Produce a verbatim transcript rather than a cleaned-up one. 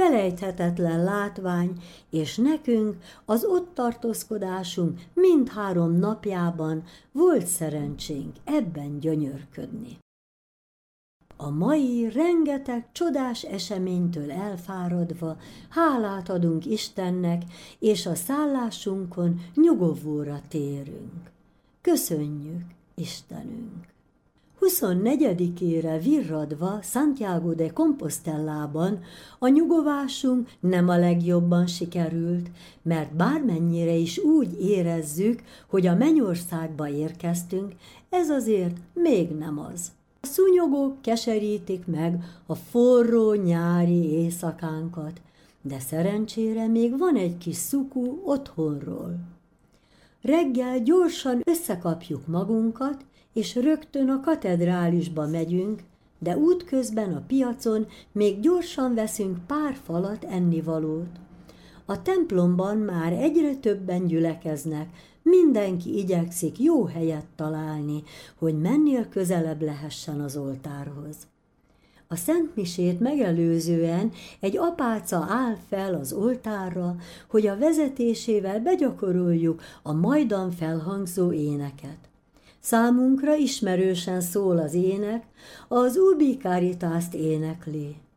felejthetetlen látvány, és nekünk az ott tartózkodásunk mindhárom napjában volt szerencsénk ebben gyönyörködni. A mai rengeteg csodás eseménytől elfáradva hálát adunk Istennek, és a szállásunkon nyugovóra térünk. Köszönjük, Istenünk! huszonnegyedikére virradva Santiago de Compostelában a nyugovásunk nem a legjobban sikerült, mert bármennyire is úgy érezzük, hogy a mennyországba érkeztünk, ez azért még nem az. A szúnyogok keserítik meg a forró nyári éjszakánkat, de szerencsére még van egy kis szuku otthonról. Reggel gyorsan összekapjuk magunkat, és rögtön a katedrálisba megyünk, de útközben a piacon még gyorsan veszünk pár falat ennivalót. A templomban már egyre többen gyülekeznek, mindenki igyekszik jó helyet találni, hogy mennél közelebb lehessen az oltárhoz. A szentmisét megelőzően egy apáca áll fel az oltárra, hogy a vezetésével begyakoroljuk a majdan felhangzó éneket. Számunkra ismerősen szól az ének, az Urbi Caritást énekli.